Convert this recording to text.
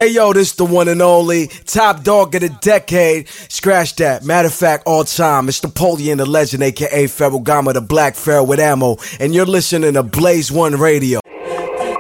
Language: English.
Hey yo, this the one and only top dog of the decade. Scratch that. Matter of fact, all time. It's Napoleon the Legend, aka Ferragamo, the Black Pharaoh with ammo. And you're listening to Blaze One Radio.